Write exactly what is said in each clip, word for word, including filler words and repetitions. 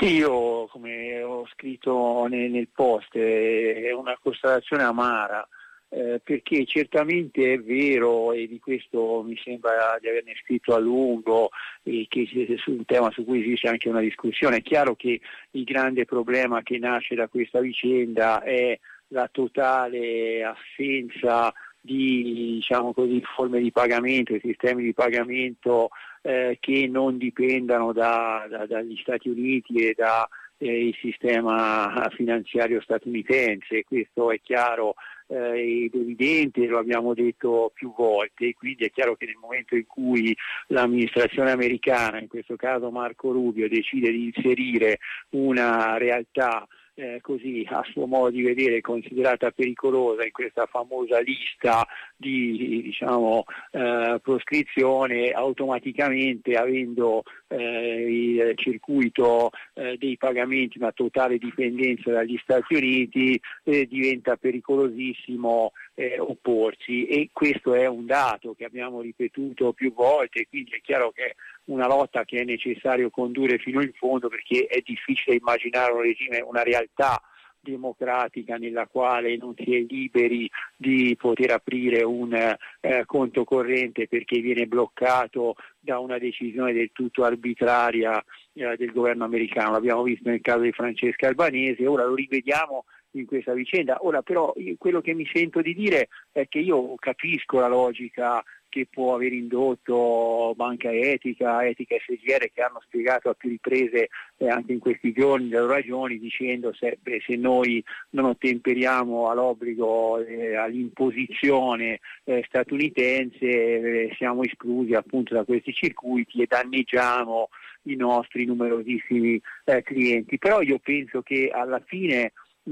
Io, come ho scritto nel, nel post, è una constatazione amara, eh, perché certamente è vero, e di questo mi sembra di averne scritto a lungo, e che su un tema su cui esiste anche una discussione. È chiaro che il grande problema che nasce da questa vicenda è la totale assenza di, diciamo così, forme di pagamento e sistemi di pagamento eh, che non dipendano da, da, dagli Stati Uniti e da eh, il sistema finanziario statunitense. Questo è chiaro eh, ed evidente, lo abbiamo detto più volte, quindi è chiaro che nel momento in cui l'amministrazione americana, in questo caso Marco Rubio, decide di inserire una realtà Eh, così a suo modo di vedere considerata pericolosa in questa famosa lista di, diciamo, eh, proscrizione, automaticamente, avendo eh, il circuito eh, dei pagamenti una totale dipendenza dagli Stati Uniti, eh, diventa pericolosissimo eh, opporsi, e questo è un dato che abbiamo ripetuto più volte. Quindi è chiaro che una lotta che è necessario condurre fino in fondo, perché è difficile immaginare un regime, una realtà democratica nella quale non si è liberi di poter aprire un eh, conto corrente perché viene bloccato da una decisione del tutto arbitraria eh, del governo americano. L'abbiamo visto nel caso di Francesca Albanese, ora lo rivediamo in questa vicenda. Ora però io, quello che mi sento di dire è che io capisco la logica che può aver indotto Banca Etica, Etica F G R, che hanno spiegato a più riprese eh, anche in questi giorni le loro ragioni, dicendo se, beh, se noi non ottemperiamo all'obbligo, eh, all'imposizione eh, statunitense, eh, siamo esclusi appunto da questi circuiti e danneggiamo i nostri numerosissimi eh, clienti. Però io penso che alla fine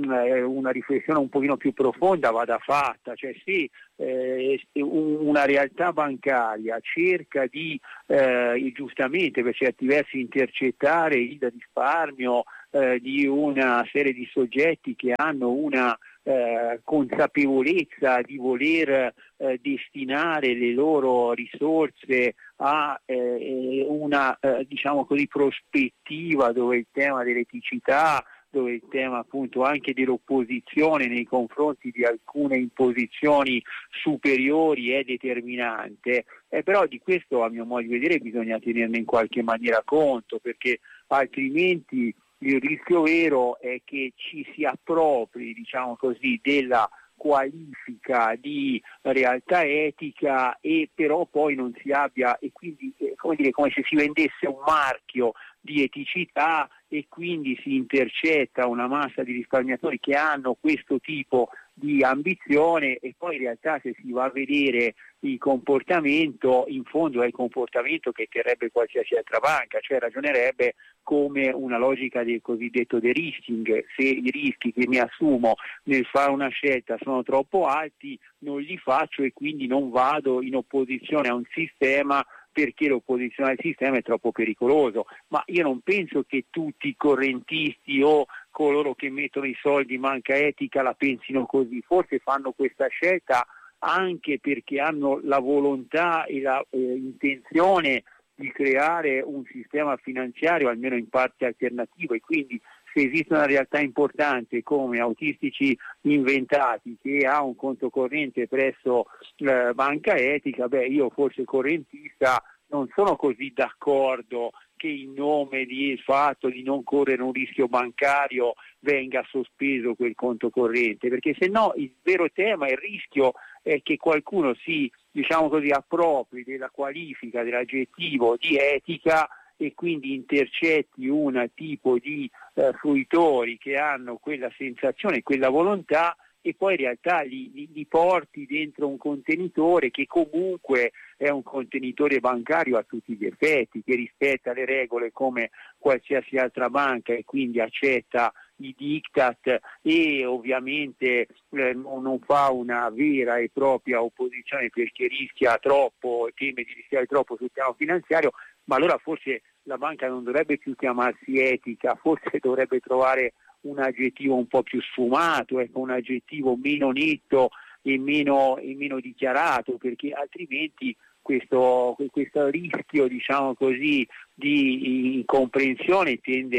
una riflessione un pochino più profonda vada fatta, cioè se eh, una realtà bancaria cerca di eh, giustamente per certi versi intercettare il risparmio eh, di una serie di soggetti che hanno una eh, consapevolezza di voler eh, destinare le loro risorse a eh, una eh, diciamo così prospettiva dove il tema dell'eticità, dove il tema appunto anche dell'opposizione nei confronti di alcune imposizioni superiori è determinante, eh, però di questo a mio modo di vedere bisogna tenerne in qualche maniera conto, perché altrimenti il rischio vero è che ci si appropri, diciamo così, della qualifica di realtà etica e però poi non si abbia, e quindi eh, come dire, come se si vendesse un marchio di eticità e quindi si intercetta una massa di risparmiatori che hanno questo tipo di ambizione, e poi in realtà se si va a vedere il comportamento, in fondo è il comportamento che terrebbe qualsiasi altra banca, cioè ragionerebbe come una logica del cosiddetto de-risking: se i rischi che mi assumo nel fare una scelta sono troppo alti non li faccio e quindi non vado in opposizione a un sistema perché l'opposizione al sistema è troppo pericoloso. Ma io non penso che tutti i correntisti o coloro che mettono i soldi in Banca Etica la pensino così. Forse fanno questa scelta anche perché hanno la volontà e la eh, intenzione di creare un sistema finanziario almeno in parte alternativo, e quindi se esiste una realtà importante come Autistici Inventati che ha un conto corrente presso eh, Banca Etica, beh, io forse correntista non sono così d'accordo che in nome del fatto di non correre un rischio bancario venga sospeso quel conto corrente, perché se no il vero tema, il rischio è che qualcuno si, diciamo così, appropri della qualifica, dell'aggettivo di etica e quindi intercetti un tipo di eh, fruitori che hanno quella sensazione, quella volontà, e poi in realtà li, li, li porti dentro un contenitore che comunque è un contenitore bancario a tutti gli effetti, che rispetta le regole come qualsiasi altra banca e quindi accetta i diktat e ovviamente eh, non, non fa una vera e propria opposizione perché rischia troppo, teme di rischiare troppo sul piano finanziario. Ma allora forse la banca non dovrebbe più chiamarsi etica, forse dovrebbe trovare un aggettivo un po' più sfumato, ecco, un aggettivo meno netto e meno, e meno dichiarato, perché altrimenti questo, questo rischio, diciamo così, di incomprensione tende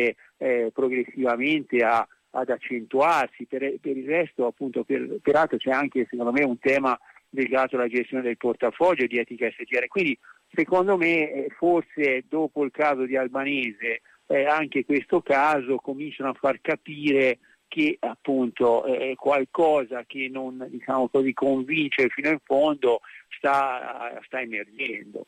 eh, progressivamente a, ad accentuarsi. Per, per il resto, appunto, per, peraltro c'è anche secondo me un tema legato alla gestione del portafoglio di Etica S G R. Quindi secondo me eh, forse dopo il caso di Albanese eh, anche questo caso cominciano a far capire che appunto è eh, qualcosa che non, diciamo così, convince fino in fondo sta, sta emergendo.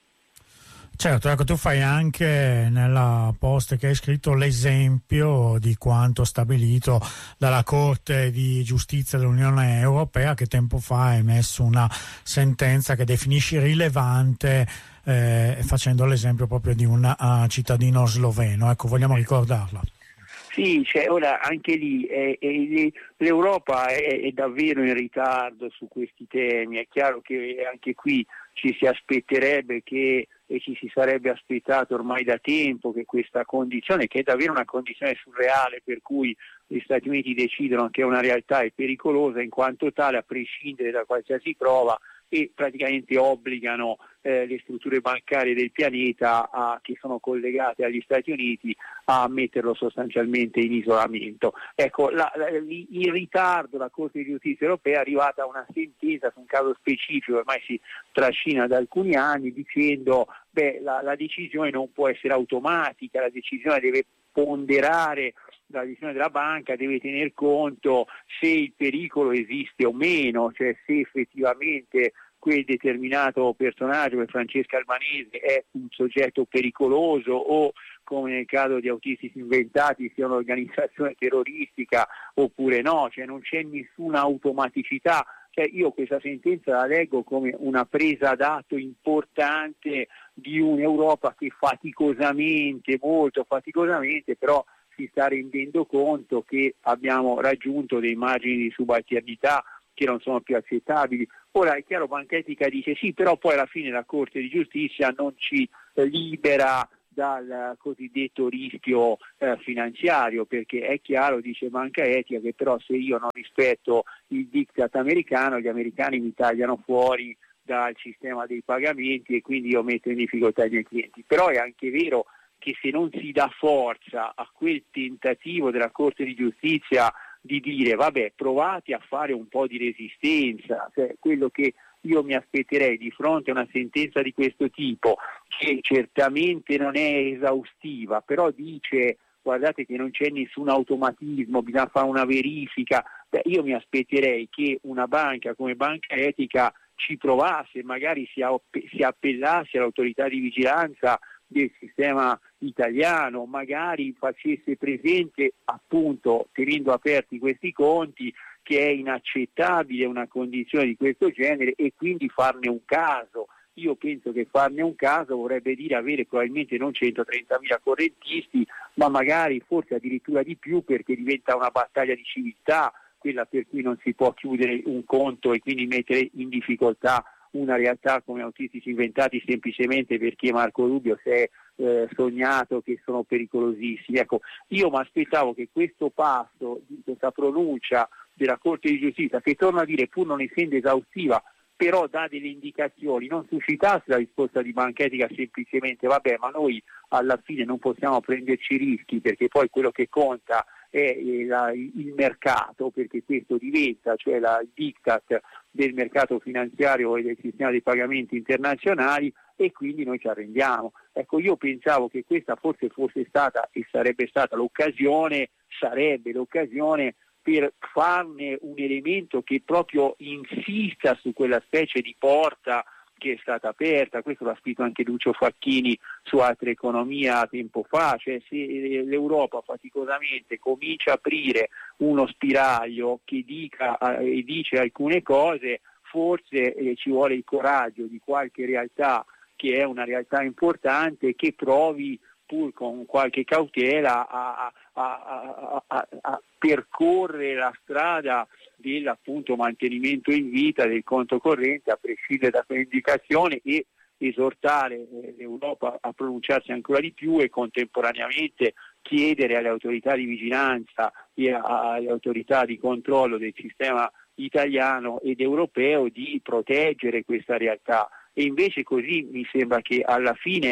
Certo, ecco, tu fai anche nella post che hai scritto l'esempio di quanto stabilito dalla Corte di Giustizia dell'Unione Europea, che tempo fa ha emesso una sentenza che definisce rilevante, eh, facendo l'esempio proprio di un uh, cittadino sloveno. Ecco, vogliamo ricordarla. Sì, cioè, ora anche lì è, è, l'Europa è, è davvero in ritardo su questi temi. È chiaro che anche qui ci si aspetterebbe che e ci si sarebbe aspettato ormai da tempo che questa condizione, che è davvero una condizione surreale, per cui gli Stati Uniti decidono che una realtà è pericolosa in quanto tale, a prescindere da qualsiasi prova, e praticamente obbligano eh, le strutture bancarie del pianeta a, che sono collegate agli Stati Uniti a metterlo sostanzialmente in isolamento. Ecco, la, la, in ritardo la Corte di Giustizia Europea è arrivata a una sentenza su un caso specifico, ormai si trascina da alcuni anni, dicendo beh, la, la decisione non può essere automatica, la decisione deve ponderare la decisione della banca, deve tener conto se il pericolo esiste o meno, cioè se effettivamente quel determinato personaggio, come Francesca Albanese, è un soggetto pericoloso o, come nel caso di Autistici Inventati, sia un'organizzazione terroristica oppure no, cioè non c'è nessuna automaticità. Cioè io questa sentenza la leggo come una presa d'atto importante di un'Europa che faticosamente, molto faticosamente, però si sta rendendo conto che abbiamo raggiunto dei margini di subalternità che non sono più accettabili. Ora è chiaro, Banca Etica dice sì, però poi alla fine la Corte di Giustizia non ci libera dal cosiddetto rischio eh, finanziario, perché è chiaro, dice Banca Etica, che però se io non rispetto il diktat americano, gli americani mi tagliano fuori dal sistema dei pagamenti e quindi io metto in difficoltà i miei clienti. Però è anche vero che se non si dà forza a quel tentativo della Corte di Giustizia di dire vabbè, provate a fare un po' di resistenza, cioè quello che io mi aspetterei di fronte a una sentenza di questo tipo, che certamente non è esaustiva, però dice guardate che non c'è nessun automatismo, bisogna fare una verifica, beh, io mi aspetterei che una banca come Banca Etica ci provasse, magari si, app- si appellasse all'autorità di vigilanza del sistema italiano, magari facesse presente, appunto tenendo aperti questi conti, che è inaccettabile una condizione di questo genere e quindi farne un caso. Io penso che farne un caso vorrebbe dire avere probabilmente non centotrentamila correntisti, ma magari forse addirittura di più, perché diventa una battaglia di civiltà, quella per cui non si può chiudere un conto e quindi mettere in difficoltà una realtà come Autistici Inventati semplicemente perché Marco Rubio si è eh, sognato che sono pericolosissimi. Ecco, io mi aspettavo che questo passo, questa pronuncia della Corte di Giustizia, che torno a dire pur non essendo esaustiva, però dà delle indicazioni, non suscitasse la risposta di Banca Etica semplicemente vabbè, ma noi alla fine non possiamo prenderci rischi perché poi quello che conta è la, il mercato, perché questo diventa, cioè la, il diktat del mercato finanziario e del sistema dei pagamenti internazionali, e quindi noi ci arrendiamo. Ecco, io pensavo che questa forse fosse stata e sarebbe stata l'occasione, sarebbe l'occasione per farne un elemento che proprio insista su quella specie di porta che è stata aperta. Questo l'ha scritto anche Lucio Facchini su Altre Economia tempo fa, cioè se l'Europa faticosamente comincia a aprire uno spiraglio che dica e eh, dice alcune cose, forse eh, ci vuole il coraggio di qualche realtà che è una realtà importante, che provi pur con qualche cautela a, a, a, a, a percorrere la strada dell'appunto mantenimento in vita del conto corrente a prescindere da quelle indicazioni, e esortare l'Europa a pronunciarsi ancora di più e contemporaneamente chiedere alle autorità di vigilanza e alle autorità di controllo del sistema italiano ed europeo di proteggere questa realtà. E invece così mi sembra che alla fine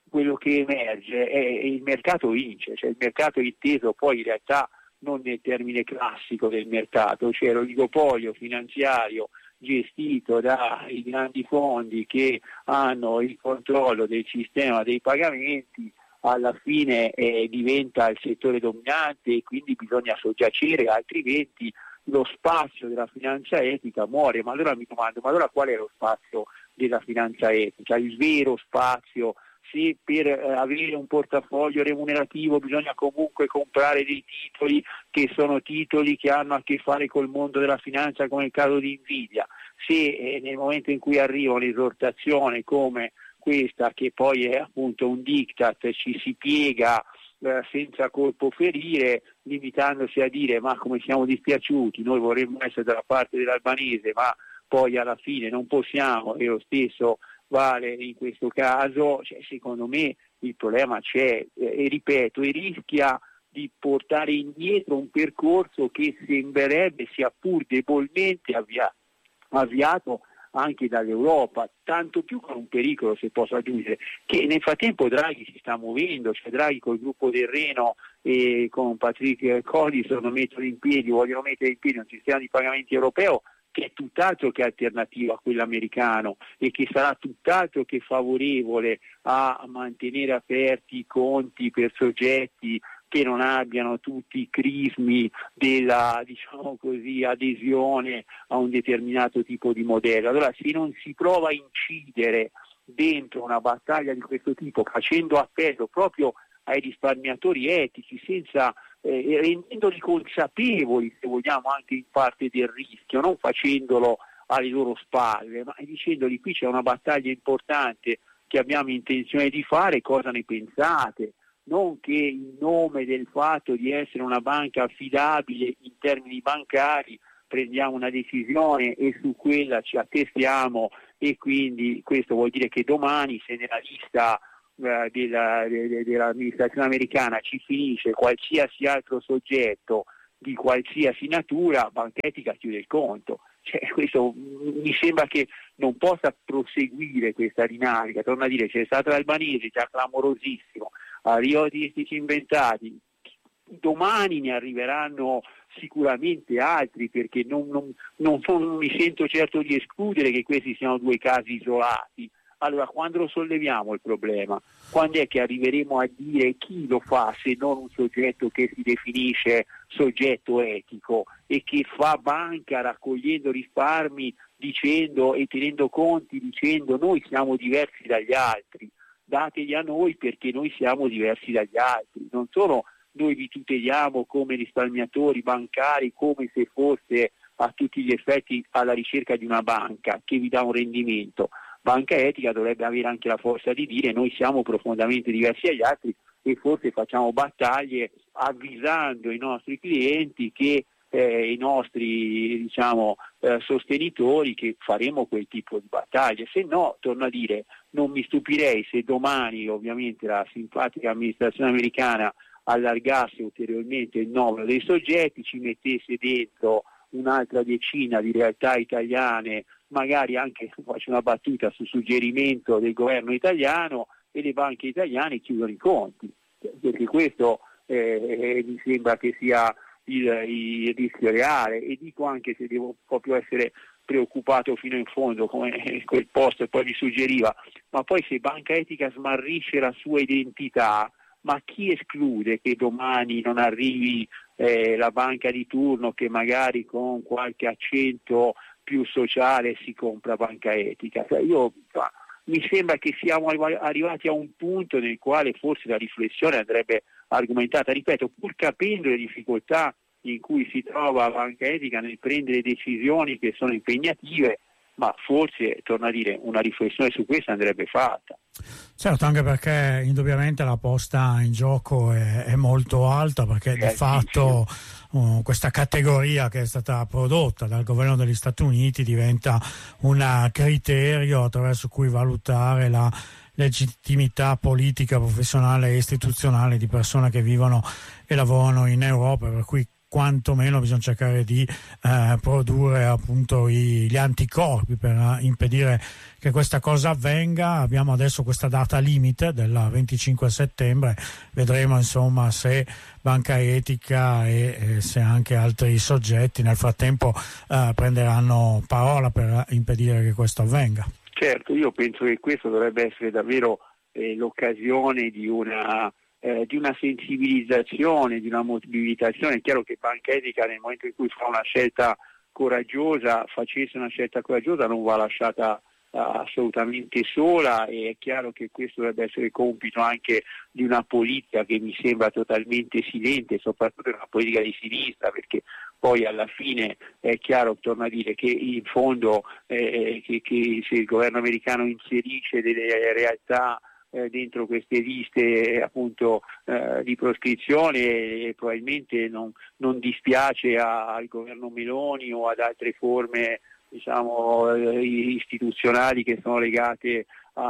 quello che emerge è il mercato vince, cioè il mercato inteso poi in realtà non nel termine classico del mercato, cioè l'oligopolio finanziario gestito dai grandi fondi che hanno il controllo del sistema dei pagamenti, alla fine eh, diventa il settore dominante e quindi bisogna soggiacere, altrimenti lo spazio della finanza etica muore. Ma allora mi domando, ma allora qual è lo spazio della finanza etica? Il vero spazio, se per eh, avere un portafoglio remunerativo bisogna comunque comprare dei titoli che sono titoli che hanno a che fare col mondo della finanza, come il caso di Nvidia, se eh, nel momento in cui arriva un'esortazione come questa, che poi è appunto un diktat, ci si piega eh, senza colpo ferire, limitandosi a dire ma come siamo dispiaciuti, noi vorremmo essere dalla parte dell'albanese, ma poi alla fine non possiamo, e lo stesso vale in questo caso, cioè, secondo me il problema c'è eh, e ripeto, e rischia di portare indietro un percorso che sembrerebbe sia pur debolmente avvia- avviato anche dall'Europa, tanto più con un pericolo, se posso aggiungere, che nel frattempo Draghi si sta muovendo, cioè Draghi col gruppo del Reno e con Patrick Collison mettono in piedi, vogliono mettere in piedi un sistema di pagamenti europeo che è tutt'altro che alternativo a quello americano e che sarà tutt'altro che favorevole a mantenere aperti i conti per soggetti che non abbiano tutti i crismi della, diciamo così, adesione a un determinato tipo di modello. Allora, se non si prova a incidere dentro una battaglia di questo tipo, facendo appello proprio ai risparmiatori etici, senza eh, rendendoli consapevoli, se vogliamo, anche in parte del rischio, non facendolo alle loro spalle, ma dicendogli qui c'è una battaglia importante che abbiamo intenzione di fare, cosa ne pensate? Non che in nome del fatto di essere una banca affidabile in termini bancari prendiamo una decisione e su quella ci attestiamo, e quindi questo vuol dire che domani, se nella lista uh, della, de, dell'amministrazione americana ci finisce qualsiasi altro soggetto di qualsiasi natura, Banca Etica chiude il conto. Cioè, questo mi sembra che non possa proseguire questa dinamica. Torno a dire, c'è stato l'Albanese, già clamorosissimo, arrivano artistici inventati, domani ne arriveranno sicuramente altri, perché non, non, non, non mi sento certo di escludere che questi siano due casi isolati. Allora, quando lo solleviamo il problema? Quando è che arriveremo a dire chi lo fa se non un soggetto che si definisce soggetto etico e che fa banca raccogliendo risparmi dicendo e tenendo conti dicendo noi siamo diversi dagli altri, dateli a noi perché noi siamo diversi dagli altri, non solo noi vi tuteliamo come risparmiatori bancari come se fosse a tutti gli effetti alla ricerca di una banca che vi dà un rendimento. Banca Etica dovrebbe avere anche la forza di dire noi siamo profondamente diversi dagli altri e forse facciamo battaglie avvisando i nostri clienti che eh, i nostri diciamo eh, sostenitori che faremo quel tipo di battaglie. Se no, torno a dire, non mi stupirei se domani ovviamente la simpatica amministrazione americana allargasse ulteriormente il numero dei soggetti, ci mettesse dentro un'altra decina di realtà italiane, magari anche, faccio una battuta, su suggerimento del governo italiano, e le banche italiane chiudono i conti, perché questo eh, mi sembra che sia il, il rischio reale. E dico anche, se devo proprio essere preoccupato fino in fondo, come quel post poi mi suggeriva, ma poi se Banca Etica smarrisce la sua identità, ma chi esclude che domani non arrivi eh, la banca di turno che magari con qualche accento più sociale si compra Banca Etica? Cioè io, mi sembra che siamo arrivati a un punto nel quale forse la riflessione andrebbe argomentata, ripeto, pur capendo le difficoltà in cui si trova Banca Etica nel prendere decisioni che sono impegnative, ma forse, torno a dire, una riflessione su questo andrebbe fatta. Certo, anche perché indubbiamente la posta in gioco è, è molto alta, perché eh, di fatto sì. uh, questa categoria che è stata prodotta dal governo degli Stati Uniti diventa un criterio attraverso cui valutare la legittimità politica, professionale e istituzionale di persone che vivono e lavorano in Europa, per cui quantomeno bisogna cercare di eh, produrre appunto i, gli anticorpi per impedire che questa cosa avvenga. Abbiamo adesso questa data limite del venticinque settembre, vedremo insomma se Banca Etica e, e se anche altri soggetti nel frattempo eh, prenderanno parola per impedire che questo avvenga. Certo, io penso che questo dovrebbe essere davvero eh, l'occasione di una Eh, di una sensibilizzazione, di una mobilitazione. È chiaro che Banca Etica nel momento in cui fa una scelta coraggiosa, facesse una scelta coraggiosa, non va lasciata uh, assolutamente sola, e è chiaro che questo dovrebbe essere compito anche di una politica che mi sembra totalmente silente, soprattutto una politica di sinistra, perché poi alla fine è chiaro, torno a dire, che in fondo eh, che, che se il governo americano inserisce delle realtà Eh, dentro queste liste appunto eh, di proscrizione, e probabilmente non, non dispiace a, al governo Meloni o ad altre forme diciamo eh, istituzionali che sono legate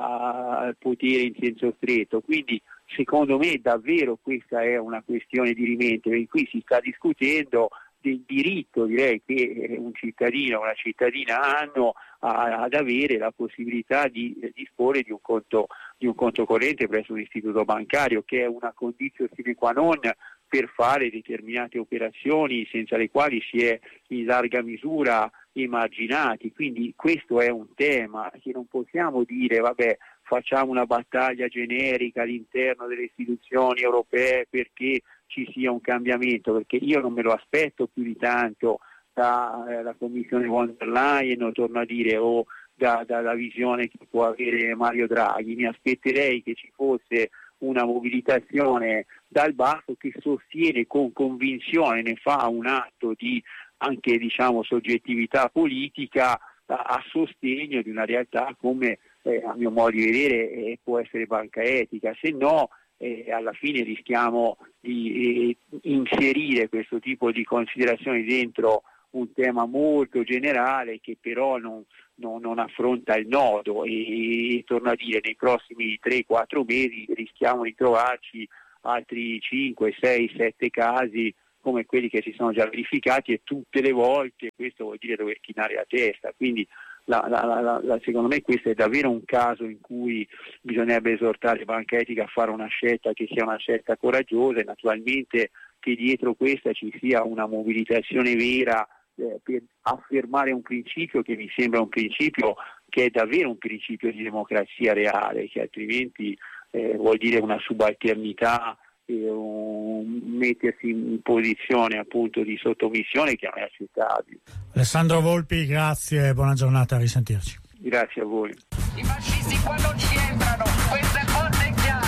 a, al potere in senso stretto. Quindi secondo me davvero questa è una questione di rimente, perché qui si sta discutendo del diritto, direi, che un cittadino o una cittadina hanno a, ad avere la possibilità di eh, disporre di un conto di un conto corrente presso un istituto bancario, che è una condizione sine qua non per fare determinate operazioni senza le quali si è in larga misura emarginati. Quindi questo è un tema che non possiamo dire vabbè facciamo una battaglia generica all'interno delle istituzioni europee perché ci sia un cambiamento, perché io non me lo aspetto più di tanto dalla eh, Commissione von der Leyen, torno a dire, o da, dalla visione che può avere Mario Draghi. Mi aspetterei che ci fosse una mobilitazione dal basso che sostiene con convinzione, ne fa un atto di anche diciamo soggettività politica a, a sostegno di una realtà come eh, a mio modo di vedere eh, può essere Banca Etica. Se no eh, alla fine rischiamo di eh, inserire questo tipo di considerazioni dentro un tema molto generale che però non, non, non affronta il nodo, e, e torno a dire nei prossimi tre quattro mesi rischiamo di trovarci altri cinque sei sette casi come quelli che si sono già verificati, e tutte le volte questo vuol dire dover chinare la testa. Quindi la, la, la, la, secondo me questo è davvero un caso in cui bisognerebbe esortare Banca Etica a fare una scelta che sia una scelta coraggiosa, e naturalmente che dietro questa ci sia una mobilitazione vera eh, per affermare un principio che mi sembra un principio che è davvero un principio di democrazia reale, che altrimenti eh, vuol dire una subalternità e un mettersi in posizione appunto di sottomissione che non è accettabile. Alessandro Volpi, grazie e buona giornata, a risentirci. Grazie a voi. I fascisti quando ci entrano, questo è forte e chiaro.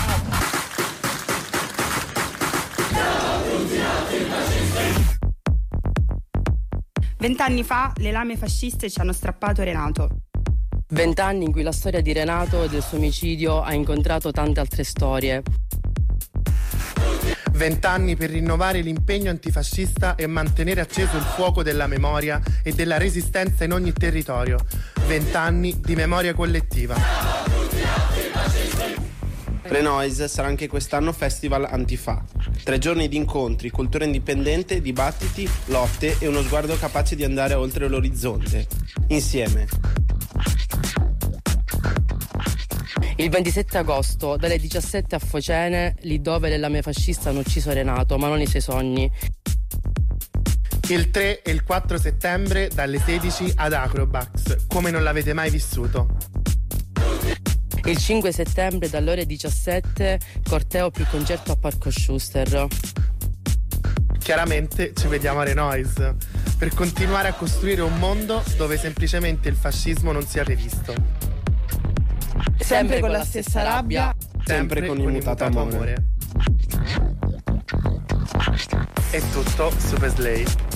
Vent'anni fa le lame fasciste ci hanno strappato Renato. Vent'anni in cui la storia di Renato e del suo omicidio ha incontrato tante altre storie. Vent'anni per rinnovare l'impegno antifascista e mantenere acceso il fuoco della memoria e della resistenza in ogni territorio. Vent'anni di memoria collettiva. Renoise sarà anche quest'anno Festival Antifa. Tre giorni di incontri, cultura indipendente, dibattiti, lotte e uno sguardo capace di andare oltre l'orizzonte. Insieme. Il ventisette agosto, dalle diciassette a Focene, lì dove le lame fasciste hanno ucciso Renato, ma non i suoi sogni. Il tre e il quattro settembre, dalle sedici ad Acrobax, come non l'avete mai vissuto. Il cinque settembre, dalle ore diciassette, corteo più concerto a Parco Schuster. Chiaramente ci vediamo a Renoise, per continuare a costruire un mondo dove semplicemente il fascismo non sia rivisto. Sempre, sempre con la stessa rabbia, sempre, sempre con immutato amore. amore. È tutto, Super Slay.